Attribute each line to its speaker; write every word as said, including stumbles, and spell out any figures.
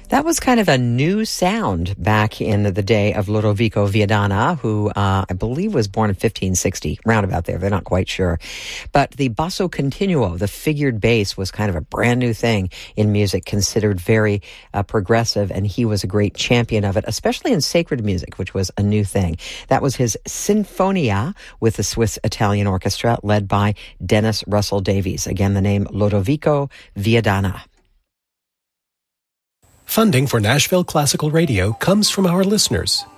Speaker 1: That was kind of a new sound back in the day of Lodovico Viadana, who uh, I believe was born in fifteen sixty, roundabout there. They're not quite sure. But the basso continuo, the figured bass, was kind of a brand new thing in music, considered very uh, progressive, and he was a great champion of it, especially in sacred music, which was a new thing. That was his Sinfonia with the Swiss Italian Orchestra, led by Dennis Russell Davies. Again, the name Lodovico Viadana.
Speaker 2: Funding for Nashville Classical Radio comes from our listeners.